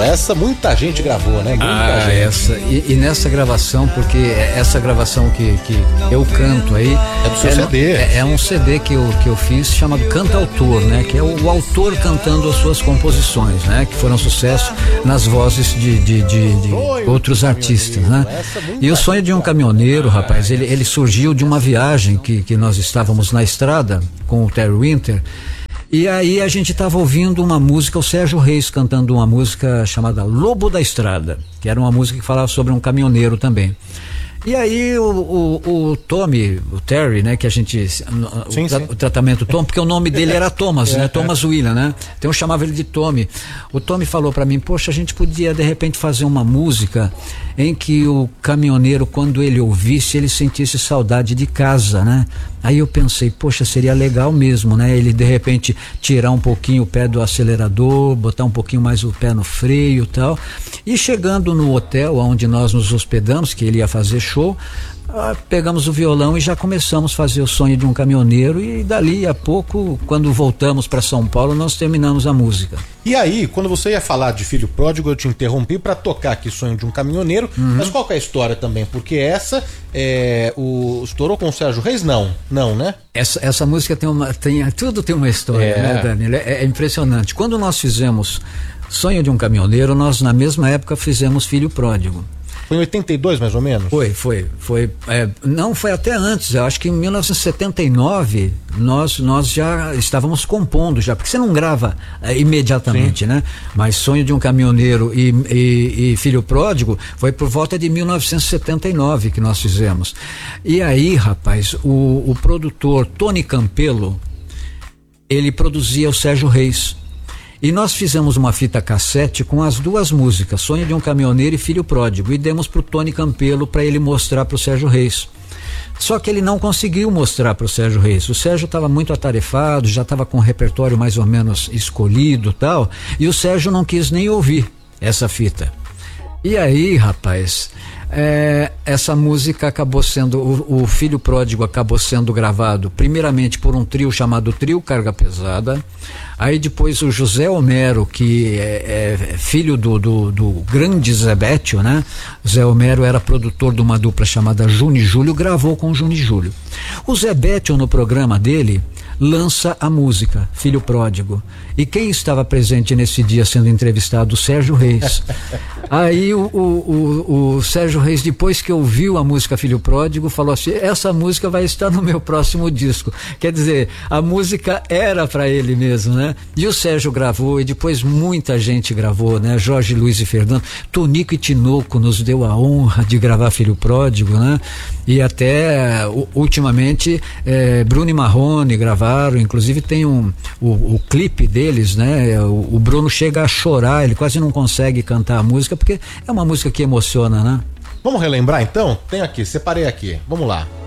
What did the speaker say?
essa muita gente gravou, né? Muita gente. Essa. E nessa gravação, porque essa gravação que eu canto aí. É do seu CD. É um CD que eu fiz chamado Cantautor, né? Que é o autor cantando as suas composições, né? Que foram sucesso nas vozes de outros artistas, né? E o Sonho de um Caminhoneiro, rapaz, ele surgiu de uma viagem que nós estávamos na estrada com o Terry Winter. E aí a gente estava ouvindo uma música, o Sérgio Reis cantando uma música chamada Lobo da Estrada, que era uma música que falava sobre um caminhoneiro também. E aí o Tommy, o Terry, né, que a gente, o tratamento Tom, porque o nome dele era Thomas, né, Thomas William, né, então eu chamava ele de Tommy. O Tommy falou pra mim, poxa, a gente podia de repente fazer uma música em que o caminhoneiro, quando ele ouvisse, ele sentisse saudade de casa, né. Aí eu pensei, poxa, seria legal mesmo, né, ele de repente tirar um pouquinho o pé do acelerador, botar um pouquinho mais o pé no freio e tal, e chegando no hotel onde nós nos hospedamos, que ele ia fazer show, pegamos o violão e já começamos a fazer o Sonho de um Caminhoneiro, e dali a pouco, quando voltamos para São Paulo, nós terminamos a música. E aí, quando você ia falar de Filho Pródigo, eu te interrompi para tocar aqui Sonho de um Caminhoneiro, mas qual que é a história também? Porque essa estourou com o Sérgio Reis? Não, né? Essa música tudo tem uma história, né, Daniel? É impressionante. Quando nós fizemos Sonho de um Caminhoneiro, nós na mesma época fizemos Filho Pródigo. Foi em 82, mais ou menos? Foi. Não, foi até antes. Eu acho que em 1979 nós já estávamos compondo já, porque você não grava imediatamente, né? Mas Sonho de um Caminhoneiro e Filho Pródigo foi por volta de 1979 que nós fizemos. E aí, rapaz, o produtor Tony Campelo, ele produzia o Sérgio Reis. E nós fizemos uma fita cassete com as duas músicas, Sonho de um Caminhoneiro e Filho Pródigo, e demos pro Tony Campelo para ele mostrar pro Sérgio Reis. Só que ele não conseguiu mostrar pro Sérgio Reis. O Sérgio estava muito atarefado, já estava com o repertório mais ou menos escolhido, tal, e o Sérgio não quis nem ouvir essa fita. E aí, rapaz, essa música acabou sendo, o Filho Pródigo acabou sendo gravado primeiramente por um trio chamado Trio Carga Pesada. Aí depois o José Homero, que é filho do grande Zé Bétio, né? Zé Homero era produtor de uma dupla chamada Juni Júlio, gravou com o Juni Júlio. O Zé Bétio, no programa dele, lança a música Filho Pródigo. E quem estava presente nesse dia sendo entrevistado? O Sérgio Reis. Aí o Sérgio Reis, depois que ouviu a música Filho Pródigo, falou assim: essa música vai estar no meu próximo disco. Quer dizer, a música era para ele mesmo, né? E o Sérgio gravou, e depois muita gente gravou, né? Jorge Luiz e Fernando, Tonico e Tinoco nos deu a honra de gravar Filho Pródigo, né? E até ultimamente Bruno e Marrone gravaram, inclusive tem o clipe deles, né? O Bruno chega a chorar, ele quase não consegue cantar a música, porque é uma música que emociona, né? Vamos relembrar então? Tem aqui, separei aqui, vamos lá.